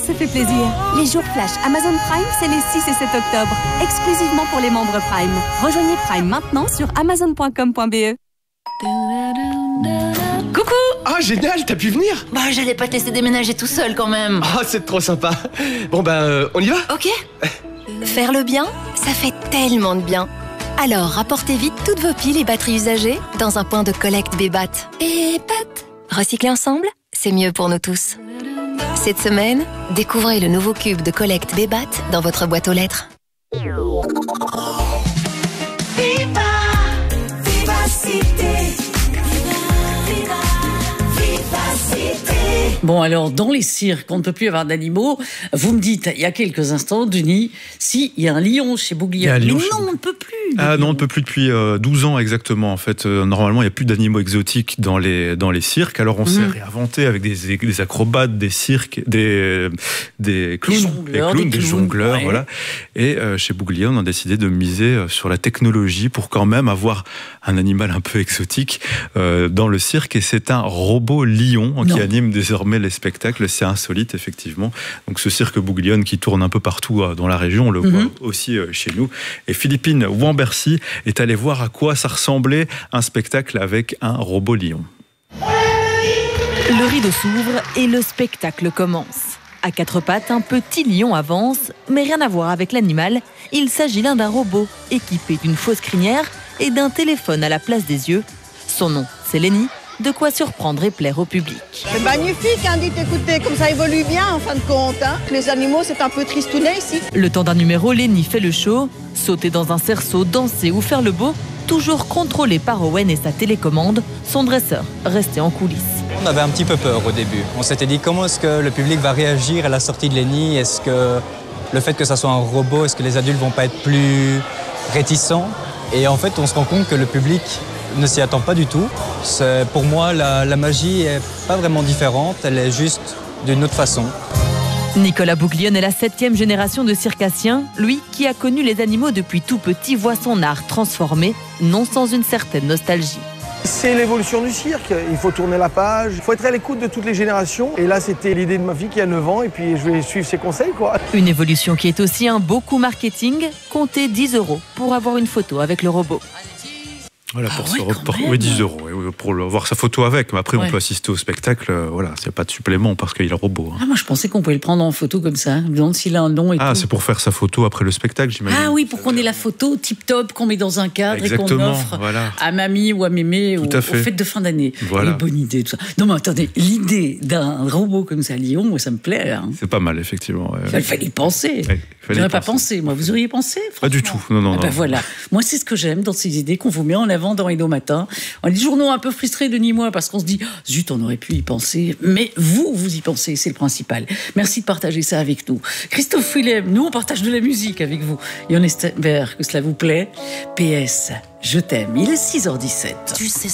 ça fait plaisir. Les jours flash Amazon Prime, c'est les 6 et 7 octobre. Exclusivement pour les membres Prime. Rejoignez Prime maintenant sur amazon.com.be. Coucou! Ah, génial, t'as pu venir? Bah, j'allais pas te laisser déménager tout seul quand même. Ah, c'est trop sympa. Bon, on y va? Ok. Faire le bien, ça fait tellement de bien. Alors, rapportez vite toutes vos piles et batteries usagées dans un point de collecte Bébat. Bébat. Recycler ensemble, c'est mieux pour nous tous. Cette semaine, découvrez le nouveau cube de collecte Bébat dans votre boîte aux lettres. Bon, alors, dans les cirques, on ne peut plus avoir d'animaux. Vous me dites, il y a quelques instants, Denis, si, il y a un lion chez Bouglione. Mais non, on ne peut plus. Ah non, on ne peut plus depuis 12 ans exactement. En fait, normalement, il n'y a plus d'animaux exotiques dans les cirques. Alors, on s'est réinventé avec des acrobates, des cirques, des clowns, des jongleurs, ouais. Voilà. Et chez Bouglione, on a décidé de miser sur la technologie pour quand même avoir un animal un peu exotique dans le cirque. Et c'est un robot lion qui anime désormais les spectacles. C'est insolite, effectivement. Donc, ce cirque Bouglione qui tourne un peu partout dans la région, on le voit aussi chez nous. Et Philippine Wambercy est allée voir à quoi ça ressemblait un spectacle avec un robot lion. Le rideau s'ouvre et le spectacle commence. À quatre pattes, un petit lion avance, mais rien à voir avec l'animal. Il s'agit là d'un robot équipé d'une fausse crinière et d'un téléphone à la place des yeux. Son nom, c'est Lenny. De quoi surprendre et plaire au public. C'est magnifique, hein, dites, écoutez, comme ça évolue bien en fin de compte. Hein. Les animaux, c'est un peu tristounet ici. Le temps d'un numéro, Lenny fait le show. Sauter dans un cerceau, danser ou faire le beau, toujours contrôlé par Owen et sa télécommande, son dresseur resté en coulisses. On avait un petit peu peur au début. On s'était dit comment est-ce que le public va réagir à la sortie de Lenny? Est-ce que le fait que ça soit un robot, est-ce que les adultes vont pas être plus réticents? Et en fait, on se rend compte que le public ne s'y attend pas du tout. Pour moi, la magie est pas vraiment différente, elle est juste d'une autre façon. Nicolas Bouglione est la 7e génération de circassiens. Lui, qui a connu les animaux depuis tout petit, voit son art transformé, non sans une certaine nostalgie. C'est l'évolution du cirque, il faut tourner la page, il faut être à l'écoute de toutes les générations. Et là, c'était l'idée de ma fille qui a 9 ans et puis je vais suivre ses conseils, quoi. Une évolution qui est aussi un beau coup marketing. Comptez 10 € pour avoir une photo avec le robot. Voilà, pour 10 € pour voir sa photo avec. Mais après, on peut assister au spectacle. Voilà, c'est pas de supplément parce qu'il est robot. Hein. Ah, moi, je pensais qu'on pouvait le prendre en photo comme ça. S'il a un nom et tout. C'est pour faire sa photo après le spectacle, j'imagine. Ah oui, pour qu'on ait la photo tip-top, qu'on met dans un cadre et qu'on offre à mamie ou à mémé aux fêtes de fin d'année. Voilà. Bonne idée, tout ça. Non, mais attendez, l'idée d'un robot comme ça, Lion, moi, ça me plaît. Hein. C'est pas mal, effectivement. Il fallait y penser. J'aurais pas pensé, moi. Vous auriez pensé? Pas du tout. Non. Voilà. Moi, c'est ce que j'aime dans ces idées qu'on vous met en avant dans Hello Matin. On a des journaux un peu frustrés, Denis, moi, parce qu'on se dit zut, on aurait pu y penser. Mais vous y pensez, c'est le principal. Merci de partager ça avec nous. Christophe Willem, nous, on partage de la musique avec vous. Et on espère que cela vous plaît. PS, je t'aime. Il est 6h17. Tu sais